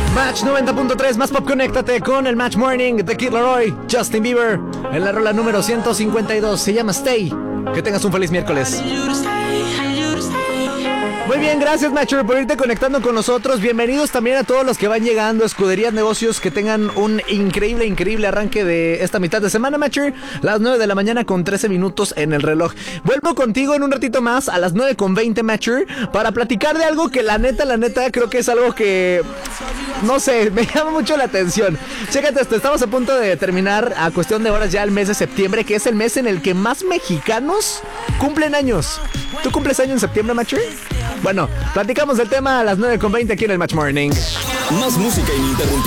Match 90.3, más pop, conéctate con el Match Morning de Kid Laroi, Justin Bieber, en la rola número 152, se llama Stay. Que tengas un feliz miércoles. Muy bien, gracias Matcher por irte conectando con nosotros. Bienvenidos también a todos los que van llegando, Escuderías Negocios, que tengan un increíble arranque de esta mitad de semana, Matcher. Las 9 de la mañana con 13 minutos en el reloj. Vuelvo contigo en un ratito más a las 9 con 20, Matcher, para platicar de algo que la neta, creo que es algo que, no sé, me llama mucho la atención. Chécate esto, estamos a punto de terminar a cuestión de horas ya el mes de septiembre, que es el mes en el que más mexicanos cumplen años. ¿Tú cumples años en septiembre, Matcher? Bueno, platicamos del tema a las 9 con 20 aquí en el Match Morning. Más música ininterrumpida.